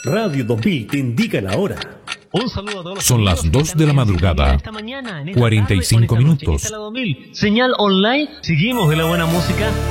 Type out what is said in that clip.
Radio 2000 te indica la hora. Un saludo a todos. Son las 2 de la madrugada, esta mañana, en esta 45 tarde, con esta noche, minutos. esta es la 2000. Señal online, seguimos de la buena música.